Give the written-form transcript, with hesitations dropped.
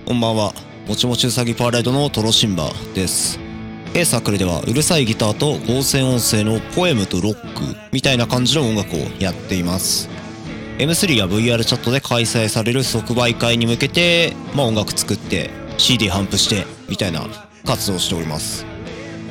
こんばんは。もちもちうさぎパレードのトロシンバです。サークルではうるさいギターと合成音声のポエムとロックみたいな感じの音楽をやっています。M3 や VR チャットで開催される即売会に向けて、音楽作って CD 頒布してみたいな活動をしております。